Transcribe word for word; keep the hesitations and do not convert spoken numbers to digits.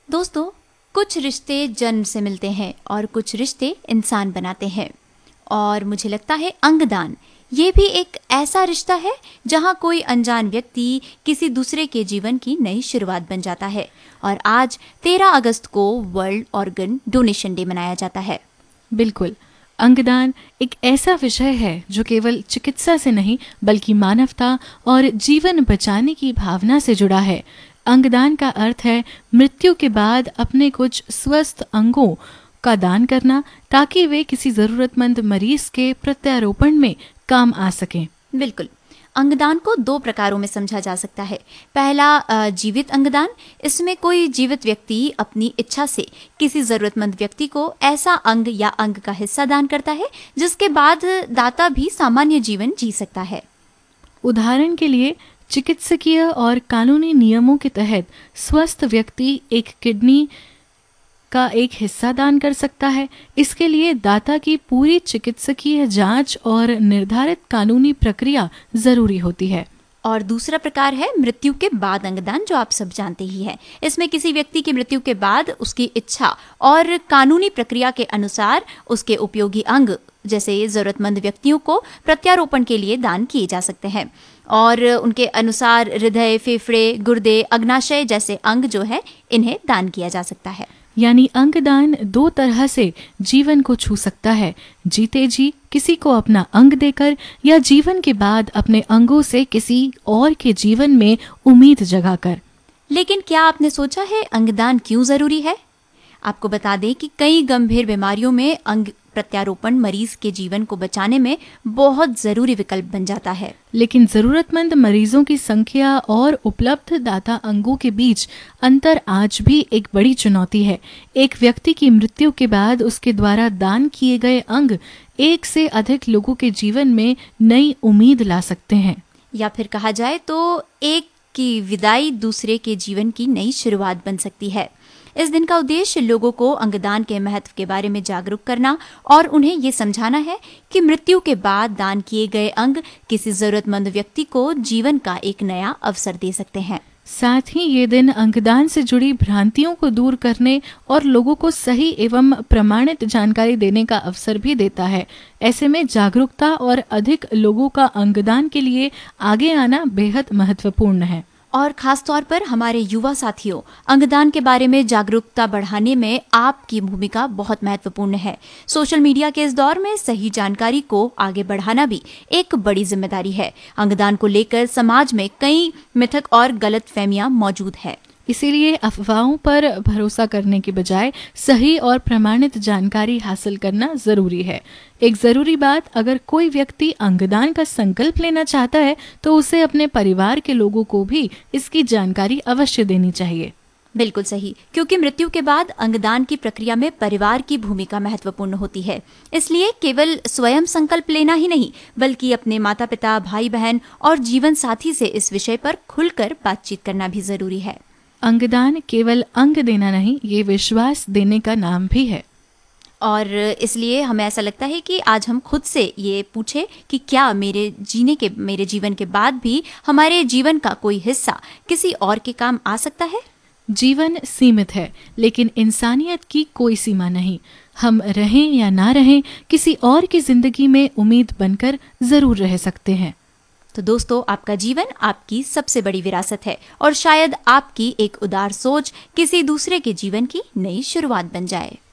दोस्तों, कुछ रिश्ते जन्म से मिलते हैं और कुछ रिश्ते इंसान बनाते हैं। और मुझे लगता है अंगदान ये भी एक ऐसा रिश्ता है जहां कोई अनजान व्यक्ति किसी दूसरे के जीवन की नई शुरुआत बन जाता है। और आज तेरह अगस्त को वर्ल्ड ऑर्गन डोनेशन डे मनाया जाता है। बिल्कुल, अंगदान एक ऐसा विषय है जो केवल चिकित्सा से नहीं बल्कि मानवता और जीवन बचाने की भावना से जुड़ा है। अंगदान का अर्थ है मृत्यु के बाद अपने कुछ स्वस्थ अंगों का दान करना ताकि वे किसी जरूरतमंद मरीज के प्रत्यारोपण में काम आ सकें। बिल्कुल, अंगदान को दो प्रकारों में समझा जा सकता है। पहला जीवित अंगदान, इसमें कोई जीवित व्यक्ति अपनी इच्छा से किसी जरूरतमंद व्यक्ति को ऐसा अंग या अंग का हिस्सा दान करता है जिसके बाद दाता भी सामान्य जीवन जी सकता है। उदाहरण के लिए चिकित्सकीय और कानूनी नियमों के तहत स्वस्थ व्यक्ति एक किडनी का एक हिस्सा दान कर सकता है। इसके लिए दाता की पूरी चिकित्सकीय जांच और निर्धारित कानूनी प्रक्रिया जरूरी होती है। और दूसरा प्रकार है मृत्यु के बाद अंगदान, जो आप सब जानते ही हैं। इसमें किसी व्यक्ति की मृत्यु के बाद उसकी इच्छा और कानूनी प्रक्रिया के अनुसार उसके उपयोगी अंग जैसे जरूरतमंद व्यक्तियों को प्रत्यारोपण के लिए दान किए जा सकते हैं। और उनके अनुसार हृदय, फेफड़े, गुर्दे, अग्नाशय जैसे अंग जो है इन्हें दान किया जा सकता है। यानी अंगदान दो तरह से जीवन को छू सकता है, जीते जी किसी को अपना अंग देकर या जीवन के बाद अपने अंगों से किसी और के जीवन में उम्मीद जगाकर। लेकिन क्या आपने सोचा है अंगदान क्यों जरूरी है? आपको बता दें कि कई गंभीर बीमारियों में अंग प्रत्यारोपण मरीज के जीवन को बचाने में बहुत जरूरी विकल्प बन जाता है। लेकिन जरूरतमंद मरीजों की संख्या और उपलब्ध दाता अंगों के बीच अंतर आज भी एक बड़ी चुनौती है। एक व्यक्ति की मृत्यु के बाद उसके द्वारा दान किए गए अंग एक से अधिक लोगों के जीवन में नई उम्मीद ला सकते हैं, या फिर कहा जाए तो एक की विदाई दूसरे के जीवन की नई शुरुआत बन सकती है। इस दिन का उद्देश्य लोगों को अंगदान के महत्व के बारे में जागरूक करना और उन्हें ये समझाना है कि मृत्यु के बाद दान किए गए अंग किसी जरूरतमंद व्यक्ति को जीवन का एक नया अवसर दे सकते हैं। साथ ही ये दिन अंगदान से जुड़ी भ्रांतियों को दूर करने और लोगों को सही एवं प्रमाणित जानकारी देने का अवसर भी देता है। ऐसे में जागरूकता और अधिक लोगों का अंगदान के लिए आगे आना बेहद महत्वपूर्ण है। और खास तौर पर हमारे युवा साथियों, अंगदान के बारे में जागरूकता बढ़ाने में आपकी भूमिका बहुत महत्वपूर्ण है। सोशल मीडिया के इस दौर में सही जानकारी को आगे बढ़ाना भी एक बड़ी जिम्मेदारी है। अंगदान को लेकर समाज में कई मिथक और गलतफहमियां मौजूद है। इसीलिए अफवाहों पर भरोसा करने के बजाय सही और प्रमाणित जानकारी हासिल करना जरूरी है। एक जरूरी बात, अगर कोई व्यक्ति अंगदान का संकल्प लेना चाहता है तो उसे अपने परिवार के लोगों को भी इसकी जानकारी अवश्य देनी चाहिए। बिल्कुल सही, क्योंकि मृत्यु के बाद अंगदान की प्रक्रिया में परिवार की भूमिका महत्वपूर्ण होती है। इसलिए केवल स्वयं संकल्प लेना ही नहीं बल्कि अपने माता पिता, भाई बहन और जीवन साथी से इस विषय पर खुलकर बातचीत करना भी जरूरी है। अंगदान केवल अंग देना नहीं, ये विश्वास देने का नाम भी है। और इसलिए हमें ऐसा लगता है कि आज हम खुद से ये पूछे कि क्या मेरे जीने के मेरे जीवन के बाद भी हमारे जीवन का कोई हिस्सा किसी और के काम आ सकता है? जीवन सीमित है, लेकिन इंसानियत की कोई सीमा नहीं। हम रहें या ना रहें, किसी और की जिंदगी में उम्मीद बनकर जरूर रह सकते हैं। तो दोस्तों, आपका जीवन आपकी सबसे बड़ी विरासत है और शायद आपकी एक उदार सोच किसी दूसरे के जीवन की नई शुरुआत बन जाए।